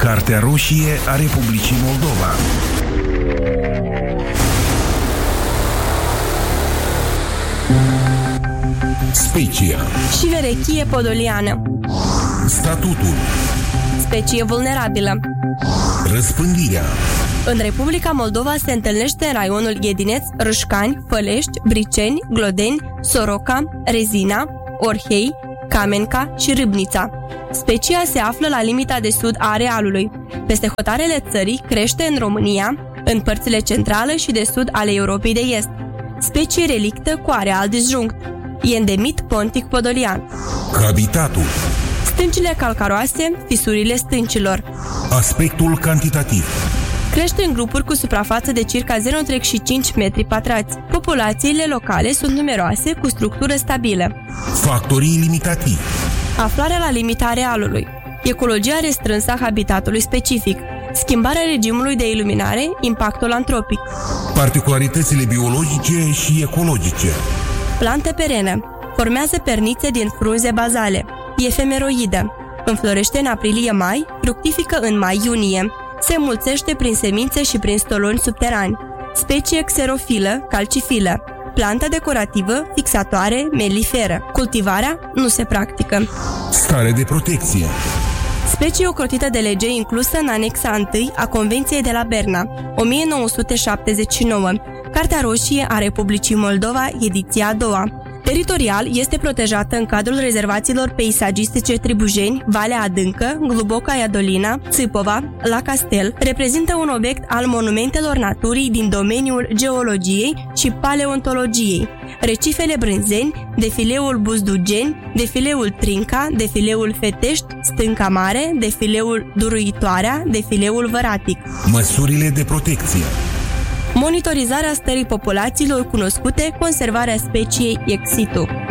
Cartea roșie a Republicii Moldova. Specia și verechie podoliană. Statutul. Specie vulnerabilă. Răspândirea. În Republica Moldova se întâlnește în raionul Ghedineț, Râșcani, Fălești, Briceni, Glodeni, Soroca, Rezina, Orhei, Camenca și Râbnița. Specia se află la limita de sud a arealului. Peste hotarele țării crește în România, în părțile centrală și de sud ale Europei de Est. Specie relictă cu areal disjunct. E endemit pontic podolian. Habitatul. Stâncile calcaroase, fisurile stâncilor. Aspectul cantitativ. Crește în grupuri cu suprafață de circa 0,5 metri pătrați. Populațiile locale sunt numeroase, cu structură stabilă. Factorii limitativi. Aflarea la limita arealului. Ecologia restrânsă a habitatului specific. Schimbarea regimului de iluminare, impactul antropic. Particularitățile biologice și ecologice. Plante perene. Formează pernițe din frunze bazale. Efemeroidă. Înflorește în aprilie-mai, fructifică în mai-iunie. Se înmulțește prin semințe și prin stoloni subterani. Specie xerofilă, calcifilă. Plantă decorativă, fixatoare, meliferă. Cultivarea nu se practică. Stare de protecție. Specie ocrotită de lege inclusă în anexa 1 a Convenției de la Berna, 1979, Cartea roșie a Republicii Moldova, ediția a doua. Teritorial este protejată în cadrul rezervațiilor peisagistice Tribujeni, Valea Adâncă, Gluboca Iadolina, Țâpova, La Castel, reprezintă un obiect al monumentelor naturii din domeniul geologiei și paleontologiei. Recifele Brânzeni, defileul Buzdugeni, defileul Trinca, defileul Fetești, Stânca Mare, defileul Duruitoarea, defileul Văratic. Măsurile de protecție. Monitorizarea stării populațiilor cunoscute, conservarea speciei ex situ.